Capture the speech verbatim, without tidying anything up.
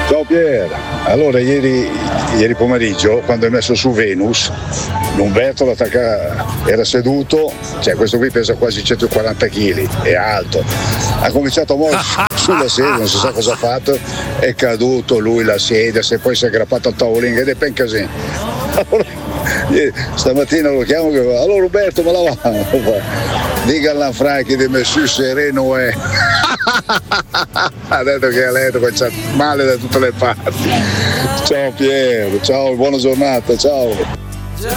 Ciao Pier, allora ieri, ieri pomeriggio quando hai messo su Venus, Umberto l'attacca, era seduto, cioè questo qui pesa quasi centoquaranta chili, è alto, ha cominciato a muovere sulla sedia, non si sa cosa ha fatto, è caduto lui la sedia, se poi si è aggrappato al tavolino ed è ben casino. Allora, ieri, stamattina lo chiamo che va, allora Umberto me la va? Dica alla Franchi di Messi sereno è. Ha detto che a letto c'è male da tutte le parti. Ciao Piero, ciao, buona giornata, ciao.